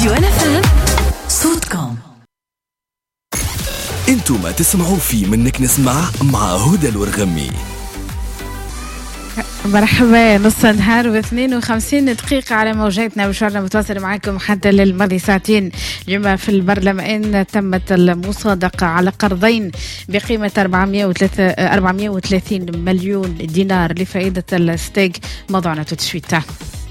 ديوان FM صوتكم. انتوا ما تسمعوا في منك نسمع مع هدى الورغمي. مرحبا، نص نهار و52 دقيقة على موجاتنا، وشارنا متواصل معكم حتى للماضي ساعتين. اليوم في البرلمان تمت المصادقة على قرضين بقيمة 430 مليون دينار لفائدة الستيج. موضوعنا تشويتا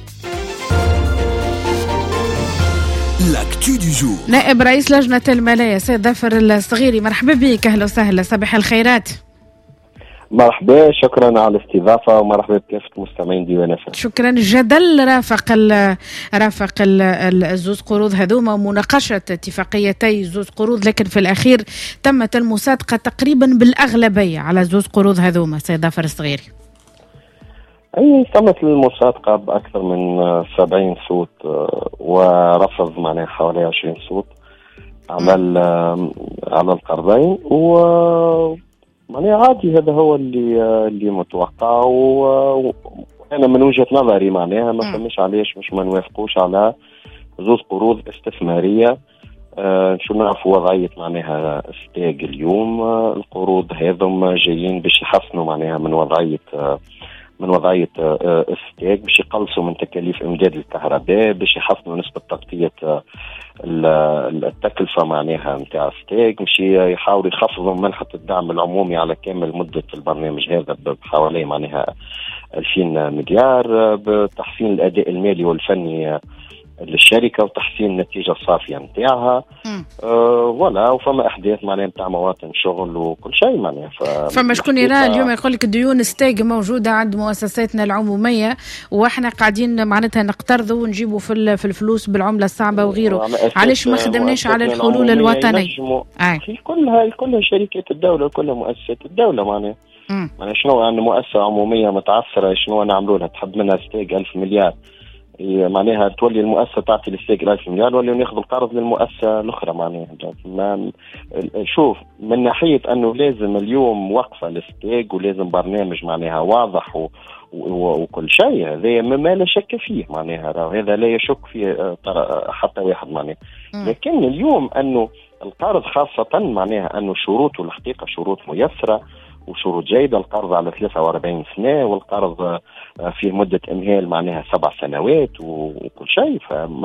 لاكتو دي جور. نائب رئيس لجنة المالية سيد ظفر الصغيري، مرحبا بك، أهلا وسهلا، صباح الخيرات. مرحبا، شكرا على الاستضافة ومرحبا بكافة مستمعين ديوان FM. شكرا. الجدل رافق الزوز قروض هذوما ومناقشة اتفاقيتي زوز قروض، لكن في الأخير تمت المصادقة تقريبا بالأغلبية على زوز قروض هذوما سيد ظفر الصغيري. أي تمت المصادقة بأكثر من 70 صوت ورفض معناها حوالي 20 صوت على القرضين، و يعني عادي، هذا هو اللي متوقع. وانا من وجهة نظري معناها ما فهمش علاش مش ما نوافقوش على زوز قروض استثمارية. شو نعرفوا وضعية معناها ستيج اليوم. القروض هذم جايين باش يحسنوا معناها من وضعية ستيج، باش يقلصوا من تكاليف امداد الكهرباء، باش يحسنوا نسبة تغطية التكلفة معناها نتاع ستيج، باش يحاولوا يخفضوا منحة الدعم العمومي على كامل مدة البرنامج هذا بحوالي معناها 2000 مليار، بتحسين الأداء المالي والفني للشركة وتحسين النتيجة الصافية نتاعها. ولا وفما أحداث معناها نتاع مواطن شغل وكل شيء معناها. فما شكون يرى اليوم يقول لك الديون ستيج موجودة عند مؤسساتنا العمومية، وإحنا قاعدين معناتها نقترضوا ونجيبوا في الفلوس بالعملة الصعبة وغيره. علاش ما خدمناش على الحلول الوطنية؟ كلها شركات الدولة وكلها مؤسسات الدولة معناها. شنو عندنا مؤسسة عمومية متعثرة، شنو نعملوا لها؟ تحب منها ستيج 1000 مليار، معناها تولي المؤسسة تعطي للستيج 1000 مليار ولا ناخذ القرض للمؤسسة الأخرى معناها. شوف، من ناحية أنه لازم اليوم وقفة للستيج ولازم برنامج معناها واضح وكل شيء، هذا ما لا شك فيه معناها، هذا لا يشك فيه حتى واحد معناها. لكن اليوم أنه القرض خاصة معناها أنه شروطه الحقيقة شروط ميسرة وشروط جيدة. القرض على 43 سنة، والقرض في مدة إمهال معناها 7 سنوات وكل شيء.